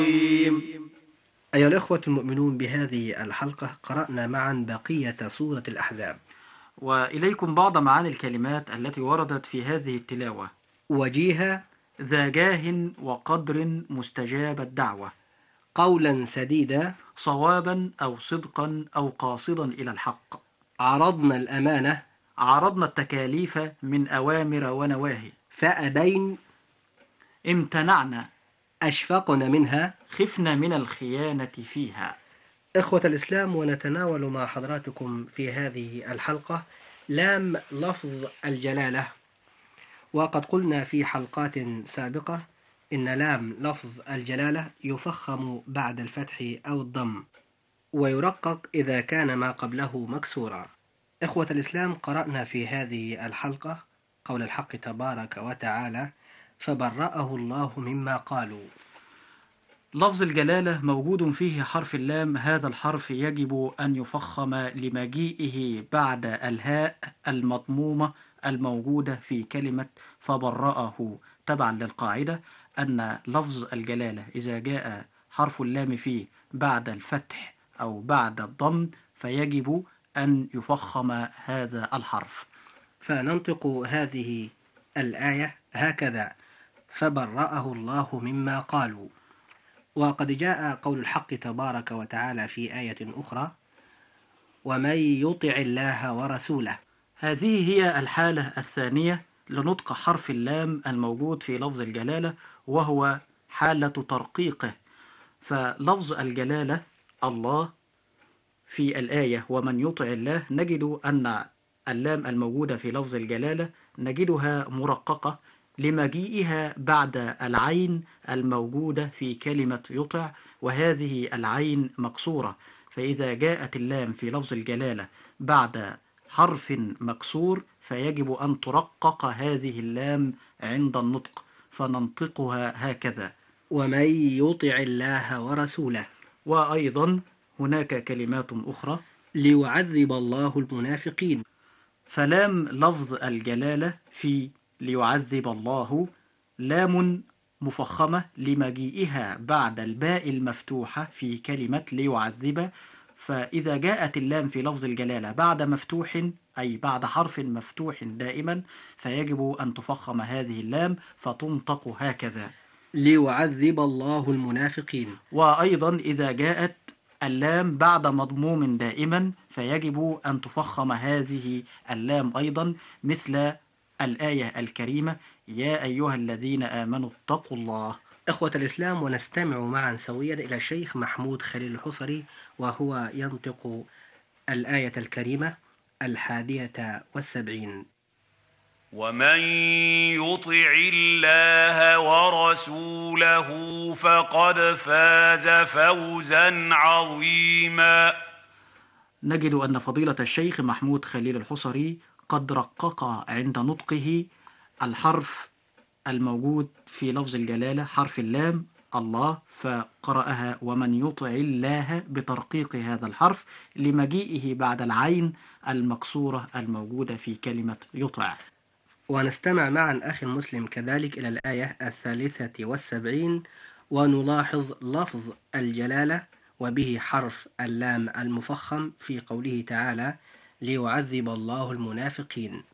أيها الإخوة المؤمنون، بهذه الحلقة قرأنا معا بقية سورة الأحزاب، وإليكم بعض معاني الكلمات التي وردت في هذه التلاوة. وجيها، ذا جاه وقدر مستجاب الدعوة، قولا سديدا، صوابا أو صدقا أو قاصدا إلى الحق، عرضنا الأمانة، عرضنا التكاليف من أوامر ونواهي، فأبين، امتنعنا، أشفقنا منها. خفنا من الخيانة فيها. إخوة الإسلام، ونتناول مع حضراتكم في هذه الحلقة لام لفظ الجلالة. وقد قلنا في حلقات سابقة إن لام لفظ الجلالة يفخم بعد الفتح أو الضم، ويرقق إذا كان ما قبله مكسورا. إخوة الإسلام، قرأنا في هذه الحلقة قول الحق تبارك وتعالى: فبرأه الله مما قالوا. لفظ الجلالة موجود فيه حرف اللام. هذا الحرف يجب أن يفخم لمجيئه بعد الهاء المضمومة الموجودة في كلمة فبرأه، تبعا للقاعدة أن لفظ الجلالة إذا جاء حرف اللام فيه بعد الفتح أو بعد الضم فيجب أن يفخم هذا الحرف. فننطق هذه الآية هكذا: فبرأه الله مما قالوا. وقد جاء قول الحق تبارك وتعالى في آية أخرى: ومن يطع الله ورسوله. هذه هي الحالة الثانية لنطق حرف اللام الموجود في لفظ الجلالة، وهو حالة ترقيقه. فلفظ الجلالة الله في الآية ومن يطع الله، نجد أن اللام الموجودة في لفظ الجلالة نجدها مرققة لمجيئها بعد العين الموجودة في كلمة يطع، وهذه العين مكسورة. فإذا جاءت اللام في لفظ الجلالة بعد حرف مكسور فيجب أن ترقق هذه اللام عند النطق، فننطقها هكذا: ومن يطع الله ورسوله. وأيضا هناك كلمات أخرى: ليعذب الله المنافقين. فلام لفظ الجلالة في ليعذب الله لام مفخمة لمجيئها بعد الباء المفتوحة في كلمة ليعذب. فإذا جاءت اللام في لفظ الجلالة بعد مفتوح، أي بعد حرف مفتوح دائما، فيجب أن تفخم هذه اللام فتنطق هكذا: ليعذب الله المنافقين. وأيضا إذا جاءت اللام بعد مضموم دائما فيجب أن تفخم هذه اللام أيضا، مثل الآية الكريمة: يا أيها الذين آمنوا اتقوا الله. إخوة الإسلام، ونستمع معا سويا إلى الشيخ محمود خليل الحصري وهو ينطق الآية الكريمة 71. ومن يطع الله ورسوله فقد فاز فوزا عظيما. نجد أن فضيلة الشيخ محمود خليل الحصري قد رقق عند نطقه الحرف الموجود في لفظ الجلالة، حرف اللام الله، فقرأها ومن يطع الله بترقيق هذا الحرف لمجيئه بعد العين المكسورة الموجودة في كلمة يطع. ونستمع معا أخي المسلم كذلك إلى الآية 73، ونلاحظ لفظ الجلالة وبه حرف اللام المفخم في قوله تعالى: ليعذب الله المنافقين.